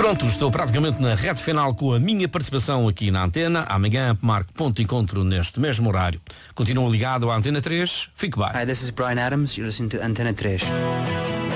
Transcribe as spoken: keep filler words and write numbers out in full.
pronto, estou praticamente na reta final com a minha participação aqui na Antena. Amanhã marco ponto de encontro neste mesmo horário. Continua ligado à Antena três. Fique bem. Hi, this is Brian Adams. You're listening to Antena três.